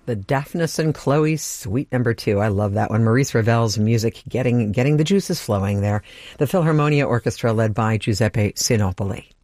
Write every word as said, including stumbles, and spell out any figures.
The Daphnis and Chloe Suite Number Two. I love that one. Maurice Ravel's music getting getting the juices flowing there. The Philharmonia Orchestra led by Giuseppe Sinopoli.